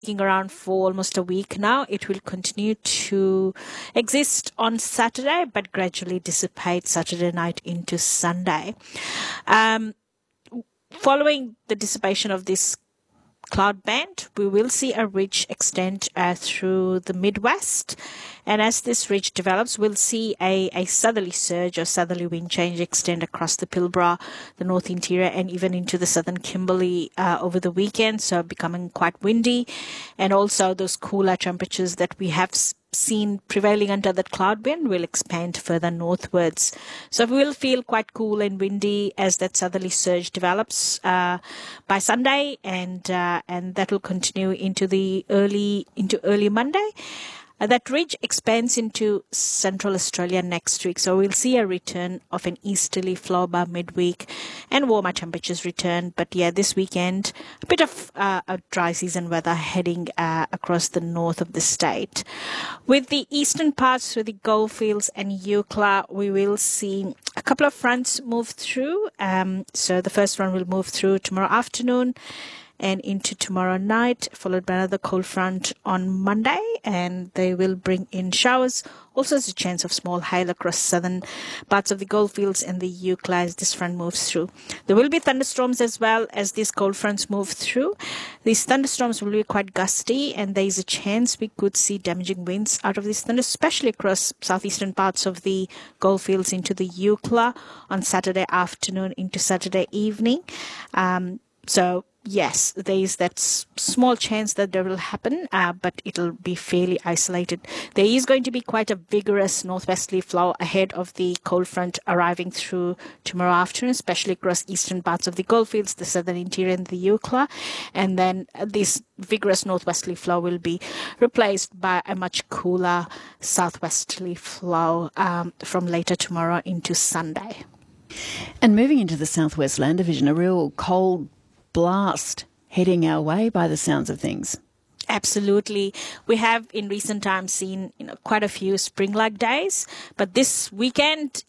around for almost a week now. It will continue to exist on Saturday, but gradually dissipate Saturday night into Sunday. Following the dissipation of this cloud band, we will see a ridge extend through the Midwest. And as this ridge develops, we'll see a southerly surge or southerly wind change extend across the Pilbara, the North Interior, and even into the southern Kimberley over the weekend, so becoming quite windy. And also those cooler temperatures that we have seen prevailing under that cloud band will expand further northwards. So we will feel quite cool and windy as that southerly surge develops by Sunday, and that will continue into early Monday. That ridge expands into central Australia next week, so we'll see a return of an easterly flow by midweek and warmer temperatures return. But yeah, this weekend, a bit of a dry season weather heading across the north of the state. With the eastern parts through the Goldfields and Eucla, we will see a couple of fronts move through. So the first one will move through tomorrow afternoon and into tomorrow night, followed by another cold front on Monday, and they will bring in showers. Also, there's a chance of small hail across southern parts of the Goldfields and the Eucla as this front moves through. There will be thunderstorms as well as these cold fronts move through. These thunderstorms will be quite gusty, and there is a chance we could see damaging winds out of these thunders, especially across southeastern parts of the Goldfields into the Eucla on Saturday afternoon into Saturday evening. So yes, there is that small chance that there will happen, but it'll be fairly isolated. There is going to be quite a vigorous northwesterly flow ahead of the cold front arriving through tomorrow afternoon, especially across eastern parts of the Goldfields, the southern interior, and the Eucla. And then this vigorous northwesterly flow will be replaced by a much cooler southwesterly flow from later tomorrow into Sunday. And moving into the Southwest Land Division, a real cold blast heading our way by the sounds of things. Absolutely. We have in recent times seen quite a few spring-like days, but this weekend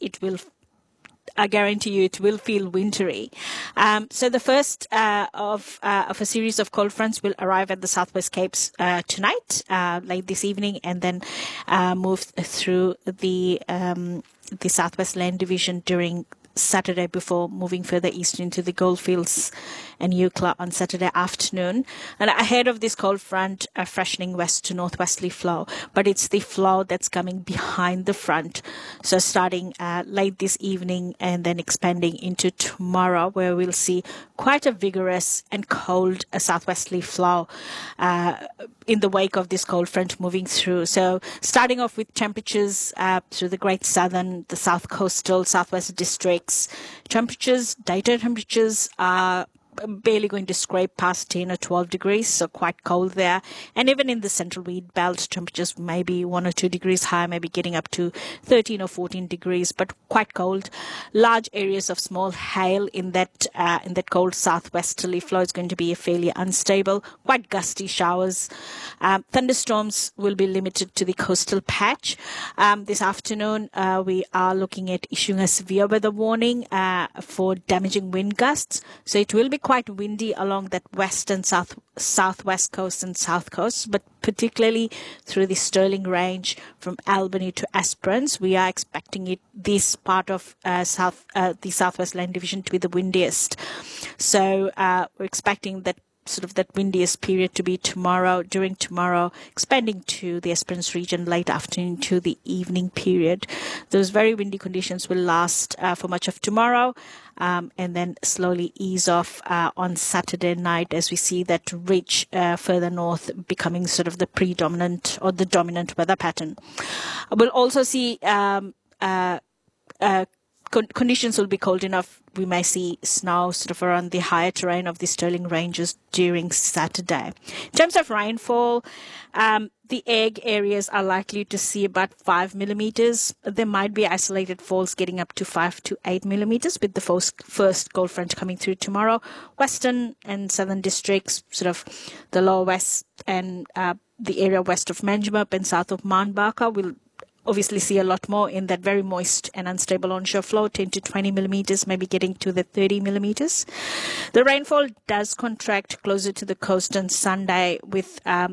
I guarantee you it will feel wintry. So the first of a series of cold fronts will arrive at the Southwest Capes tonight, late this evening, and then move through the Southwest Land Division during Saturday before moving further east into the Goldfields and Eucla on Saturday afternoon. And ahead of this cold front, a freshening west to northwesterly flow, but it's the flow that's coming behind the front. So starting late this evening and then expanding into tomorrow, where we'll see quite a vigorous and cold southwesterly flow in the wake of this cold front moving through. So starting off with temperatures through the Great Southern, the South Coastal, Southwest districts, daytime temperatures are barely going to scrape past 10 or 12 degrees, so quite cold there. And even in the central wheat belt, temperatures maybe 1 or 2 degrees higher, maybe getting up to 13 or 14 degrees, but quite cold. Large areas of small hail in that cold southwesterly flow is going to be fairly unstable, quite gusty showers. Thunderstorms will be limited to the coastal patch. This afternoon, we are looking at issuing a severe weather warning for damaging wind gusts. So it will be quite windy along that west and southwest coast and south coast, but particularly through the Stirling Range from Albany to Esperance. We are expecting this part of the Southwest Land Division to be the windiest. So we're expecting that windiest period to be during tomorrow, expanding to the Esperance region late afternoon to the evening period. Those very windy conditions will last for much of tomorrow, and then slowly ease off on Saturday night as we see that ridge further north becoming sort of the predominant or the dominant weather pattern. We'll also see conditions will be cold enough. We may see snow sort of around the higher terrain of the Stirling Ranges during Saturday. In terms of rainfall, the egg areas are likely to see about 5 millimeters. There might be isolated falls getting up to 5 to 8 millimeters with the first cold front coming through tomorrow. Western and southern districts, sort of the lower west and the area west of Manjimup and south of Mount Barker will obviously see a lot more in that very moist and unstable onshore flow, 10 to 20 millimeters, maybe getting to the 30 millimeters. The rainfall does contract closer to the coast on Sunday with